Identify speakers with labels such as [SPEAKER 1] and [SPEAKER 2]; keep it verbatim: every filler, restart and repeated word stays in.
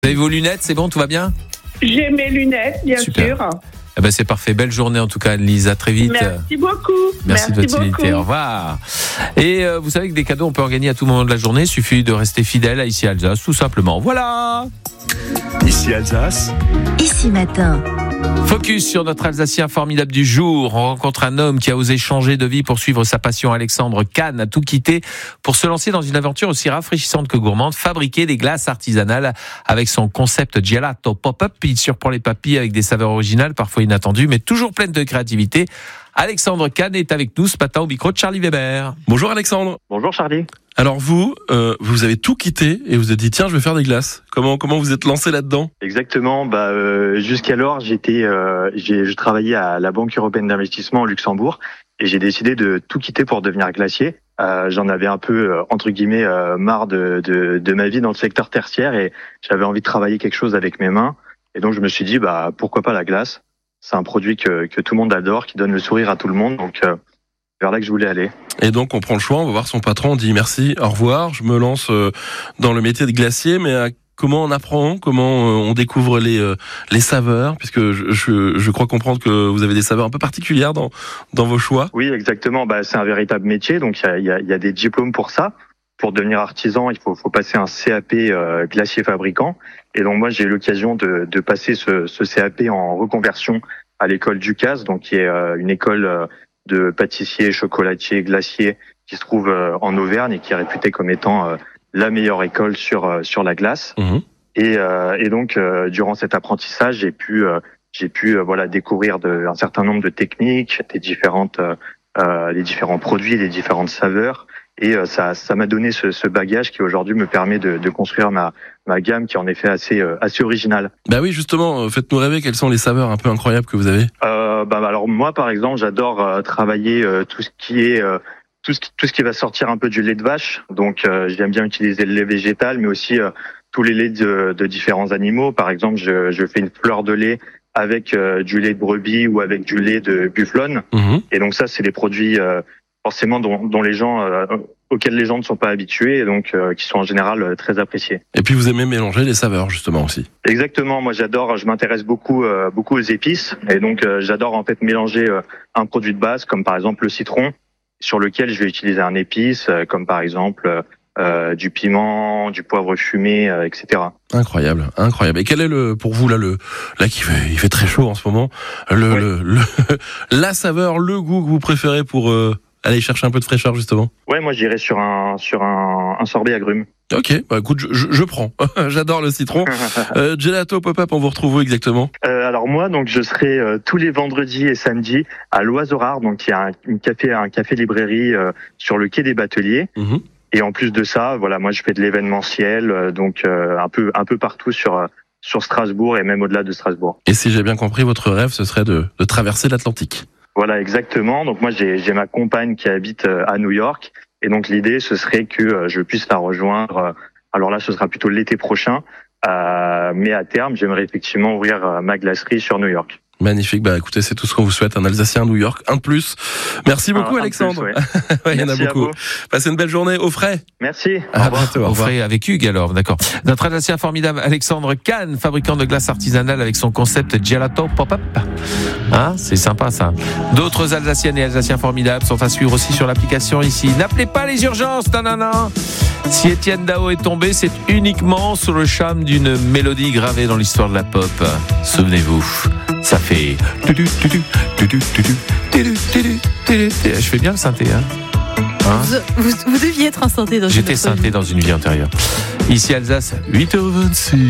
[SPEAKER 1] Vous avez vos lunettes, c'est bon, tout va bien ?
[SPEAKER 2] J'ai mes lunettes, bien
[SPEAKER 1] Super.
[SPEAKER 2] sûr.
[SPEAKER 1] Eh ben c'est parfait, belle journée en tout cas Anne-Lise, à très vite.
[SPEAKER 2] Merci beaucoup.
[SPEAKER 1] Merci, de votre
[SPEAKER 2] beaucoup.
[SPEAKER 1] fidélité, au revoir. Et euh, vous savez que des cadeaux on peut en gagner à tout moment de la journée, il suffit de rester fidèle à Ici Alsace, tout simplement. Voilà.
[SPEAKER 3] Ici Alsace.
[SPEAKER 4] Ici Matin.
[SPEAKER 1] Focus sur notre Alsacien formidable du jour. On rencontre un homme qui a osé changer de vie pour suivre sa passion. Alexandre Kahn a tout quitté pour se lancer dans une aventure aussi rafraîchissante que gourmande, fabriquer des glaces artisanales avec son concept Gelato Pop-Up. Il surprend les papilles avec des saveurs originales, parfois inattendues, mais toujours pleines de créativité. Alexandre Kahn est avec nous ce matin au micro de Charlie Weber.
[SPEAKER 3] Bonjour Alexandre.
[SPEAKER 5] Bonjour Charlie.
[SPEAKER 3] Alors vous, euh, vous avez tout quitté et vous vous êtes dit tiens je vais faire des glaces. Comment comment vous êtes lancé là-dedans ?
[SPEAKER 5] Exactement. Bah euh, jusqu'alors j'étais, euh, j'ai, je travaillais à la Banque européenne d'investissement au Luxembourg et j'ai décidé de tout quitter pour devenir glacier. Euh, j'en avais un peu euh, entre guillemets euh, marre de, de de ma vie dans le secteur tertiaire et j'avais envie de travailler quelque chose avec mes mains. Et donc je me suis dit bah pourquoi pas la glace ? C'est un produit que que tout le monde adore, qui donne le sourire à tout le monde. Donc euh, vers là que je voulais aller.
[SPEAKER 3] Et donc on prend le choix, on va voir son patron, on dit merci, au revoir, je me lance euh, dans le métier de glacier, mais euh, comment on apprend, comment euh, on découvre les euh, les saveurs, puisque je, je je crois comprendre que vous avez des saveurs un peu particulières dans dans vos choix.
[SPEAKER 5] Oui, exactement. Bah c'est un véritable métier, donc il y a il y a, il y a des diplômes pour ça. Pour devenir artisan, il faut faut passer un C A P euh, glacier fabricant. Et donc moi j'ai eu l'occasion de de passer ce ce C A P en reconversion à l'école Ducasse, donc qui est euh, une école euh, de pâtissier, chocolatier, glacier qui se trouve euh, en Auvergne et qui est réputée comme étant euh, la meilleure école sur euh, sur la glace. Mmh. Et, euh, et donc euh, durant cet apprentissage, j'ai pu euh, j'ai pu euh, voilà découvrir de, un certain nombre de techniques, des différentes euh, euh, les différents produits, les différentes saveurs. Et euh, ça ça m'a donné ce, ce bagage qui aujourd'hui me permet de, de construire ma ma gamme qui est en effet assez euh, assez originale.
[SPEAKER 3] Bah oui, justement, faites-nous rêver, quelles sont les saveurs un peu incroyables que vous avez ?
[SPEAKER 5] Euh, bah alors moi par exemple, j'adore euh, travailler euh, tout ce qui est euh, tout ce qui tout ce qui va sortir un peu du lait de vache. Donc euh, j'aime bien utiliser le lait végétal, mais aussi euh, tous les laits de, de différents animaux. Par exemple, je je fais une fleur de lait avec euh, du lait de brebis ou avec du lait de bufflonne. Mmh. Et donc ça, c'est des produits euh, forcément dont, dont les gens euh, auxquels les gens ne sont pas habitués et donc euh, qui sont en général euh, très appréciés.
[SPEAKER 3] Et puis vous aimez mélanger les saveurs justement aussi.
[SPEAKER 5] Exactement, moi j'adore, je m'intéresse beaucoup euh, beaucoup aux épices et donc euh, j'adore en fait mélanger euh, un produit de base comme par exemple le citron sur lequel je vais utiliser un épice euh, comme par exemple euh, du piment, du poivre fumé, euh, et cetera.
[SPEAKER 3] Incroyable, incroyable. Et quel est le pour vous là le là qui fait il fait très chaud en ce moment le, ouais. le, le la saveur, le goût que vous préférez pour euh, aller chercher un peu de fraîcheur justement?
[SPEAKER 5] Ouais, moi j'irais sur un sur un, un sorbet agrumes.
[SPEAKER 3] Ok, bah écoute, je, je, je prends. J'adore le citron. euh, Gelato Pop-Up, on vous retrouve où exactement?
[SPEAKER 5] euh, Alors moi, donc je serai euh, tous les vendredis et samedis à l'Oiseau Rare, donc il y a un, une café, un café librairie euh, sur le quai des Bateliers. Mmh. Et en plus de ça, voilà, moi je fais de l'événementiel, euh, donc euh, un peu un peu partout sur euh, sur Strasbourg et même au-delà de Strasbourg.
[SPEAKER 3] Et si j'ai bien compris, votre rêve, ce serait de, de traverser l'Atlantique.
[SPEAKER 5] Voilà, exactement. Donc moi j'ai j'ai ma compagne qui habite à New York et donc l'idée ce serait que je puisse la rejoindre. Alors là ce sera plutôt l'été prochain, euh, mais à terme j'aimerais effectivement ouvrir ma glacerie sur New York.
[SPEAKER 3] Magnifique, bah écoutez, c'est tout ce qu'on vous souhaite, un Alsacien à New York, un de plus. Merci beaucoup
[SPEAKER 5] un,
[SPEAKER 3] Alexandre.
[SPEAKER 5] Un plus, ouais.
[SPEAKER 3] ouais, il y en a beaucoup. Passez une belle journée au frais.
[SPEAKER 5] Merci.
[SPEAKER 3] À bientôt.
[SPEAKER 1] Au frais avec Hugues alors, d'accord. Notre Alsacien formidable Alexandre Kahn, fabricant de glace artisanale avec son concept Gelato Pop-Up. Hein, c'est sympa ça. D'autres Alsaciennes et Alsaciens formidables sont à suivre aussi sur l'application ici. N'appelez pas les urgences, non non non. Si Étienne Dao est tombé, c'est uniquement sous le charme d'une mélodie gravée dans l'histoire de la pop. Souvenez-vous. Ça fait. Je fais bien le synthé, hein,
[SPEAKER 4] hein vous, vous, vous deviez être un synthé dans une
[SPEAKER 1] J'étais synthé dans une vie antérieure. Ici Alsace, huit heures vingt-six.